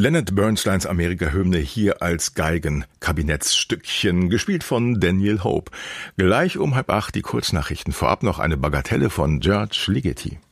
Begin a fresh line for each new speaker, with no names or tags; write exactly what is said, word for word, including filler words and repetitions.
Leonard Bernsteins Amerika-Hymne hier als Geigen-Kabinettsstückchen, gespielt von Daniel Hope. Gleich um halb acht die Kurznachrichten, vorab noch eine Bagatelle von George Ligeti.